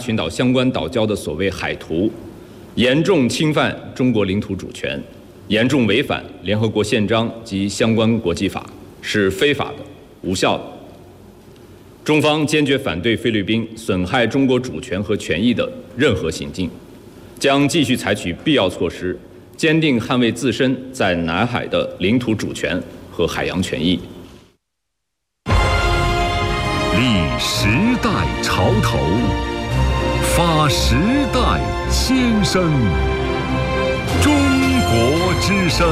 群岛相关岛礁的所谓海图，严重侵犯中国领土主权，严重违反联合国宪章及相关国际法，是非法的、无效的。中方坚决反对菲律宾损害中国主权和权益的任何行径，将继续采取必要措施，坚定捍卫自身在南海的领土主权和海洋权益。 立时代潮头，发时代先声。中国之声。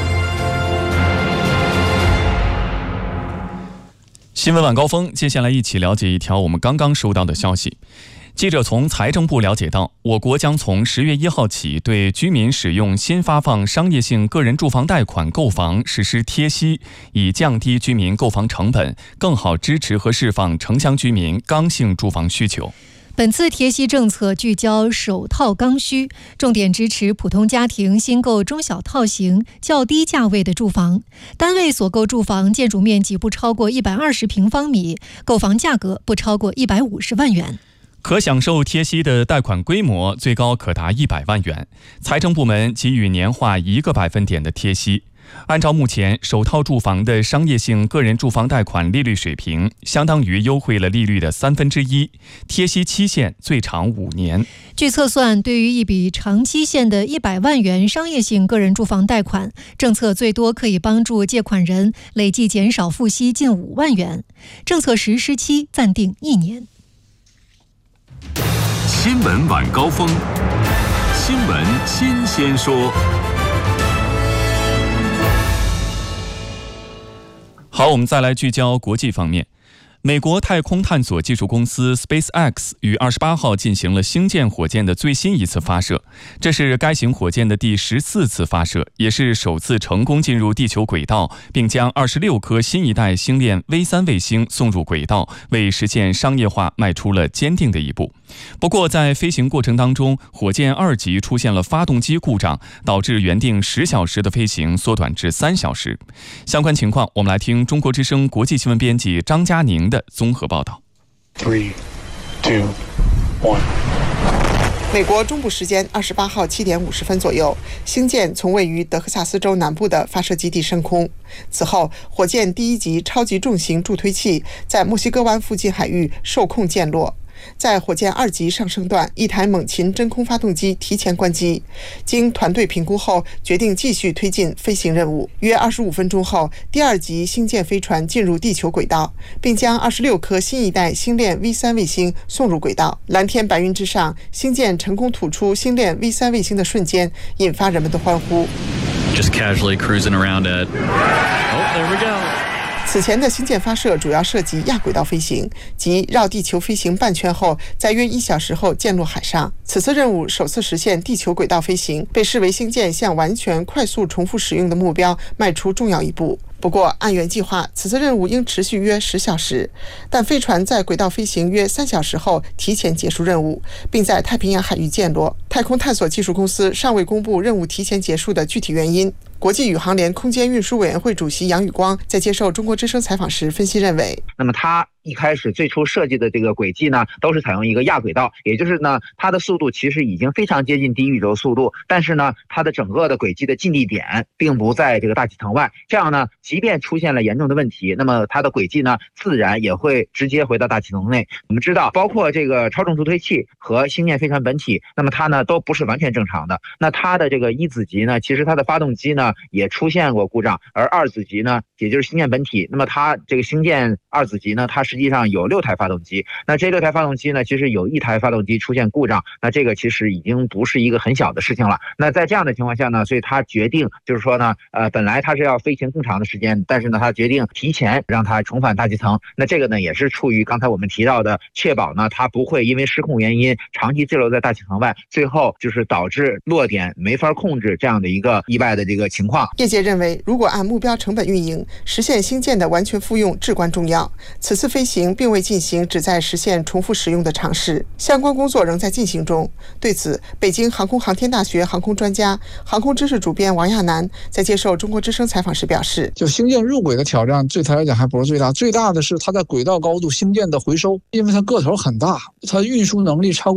新闻晚高峰，接下来一起了解一条我们刚刚收到的消息。记者从财政部了解到，我国将从10月1号起对居民使用新发放商业性个人住房贷款购房实施贴息，以降低居民购房成本，更好支持和释放城乡居民刚性住房需求。 本次贴息政策聚焦首套刚需，重点支持普通家庭新购中小套型、较低价位的住房，单位所购住房建筑面积不超过120平方米，购房价格不超过150万元。 可享受贴息的贷款规模最高可达100万元，财政部门给予年化1个百分点的贴息。按照目前首套住房的商业性个人住房贷款利率水平，相当于优惠了利率的1/3，贴息期限最长5年。 据测算，对于一笔长期限的100万元商业性个人住房贷款，政策最多可以帮助借款人累计减少付息近5万元。政策实施期暂定1年。 新闻晚高峰，新闻新鲜说。 好，我们再来聚焦国际方面。美国太空探索技术公司 SpaceX 于28号进行了星舰火箭的最新一次发射，这是该型火箭的第14次发射，也是首次成功进入地球轨道，并将26颗新一代星链 V3 卫星送入轨道，为实现商业化迈出了坚定的一步。不过，在飞行过程当中，火箭2级出现了发动机故障，导致原定10小时的飞行缩短至3小时。相关情况，我们来听中国之声国际新闻编辑张佳宁的综合报道。 3、2、1。 美国中部时间28号7点50分左右，星舰从位于德克萨斯州南部的发射基地升空。此后，火箭第1级超级重型助推器在墨西哥湾附近海域受控降落。在火箭2级上升段，一台猛禽真空发动机提前关机。经团队评估后，决定继续推进飞行任务。约25分钟后，第2级星舰飞船进入地球轨道，并将26颗新一代星链 V3 卫星送入轨道。蓝天白云之上，星舰成功吐出星链 V3 卫星的瞬间，引发人们的欢呼。 Just casually cruising around it. Oh, there we go. 此前的星舰发射主要涉及亚轨道飞行，即绕地球飞行半圈后，在约1小时后降落海上。此次任务首次实现地球轨道飞行，被视为星舰向完全快速重复使用的目标迈出重要一步。不过，按原计划，此次任务应持续约10小时，但飞船在轨道飞行约3小时后提前结束任务，并在太平洋海域降落。太空探索技术公司尚未公布任务提前结束的具体原因。国际宇航联空间运输委员会主席杨宇光在接受中国之声采访时分析认为， 那么它一开始最初设计的这个轨迹呢，都是采用一个亚轨道，也就是呢，它的速度其实已经非常接近低宇宙速度，但是呢，它的整个的轨迹的近地点并不在这个大气层外，这样呢，即便出现了严重的问题，那么它的轨迹呢，自然也会直接回到大气层内。我们知道，包括这个超重助推器和星舰飞船本体，那么它呢都不是完全正常的。那它的这个1子级呢，其实它的发动机呢也出现过故障，而2子级呢，也就是星舰本体，那么它这个星舰2子级呢，它实际上有6台发动机，那这6台发动机呢，其实有1台发动机出现故障，那这个其实已经不是一个很小的事情了。那在这样的情况下呢，所以他决定就是说呢，本来他是要飞行更长的时间，但是呢，他决定提前让它重返大气层。那这个呢，也是出于刚才我们提到的，确保呢，它不会因为失控原因长期滞留在大气层外，最后就是导致落点没法控制这样的一个意外的这个情况。 业界认为，如果按目标成本运营，实现星舰的完全复用至关重要。此次飞行并未进行旨在实现重复使用的尝试，相关工作仍在进行中。对此，北京航空航天大学航空专家、航空知识主编王亚楠在接受中国之声采访时表示， 就星舰入轨的挑战对他来讲还不是最大，最大的是它在轨道高度星舰的回收，因为它个头很大，它运输能力超过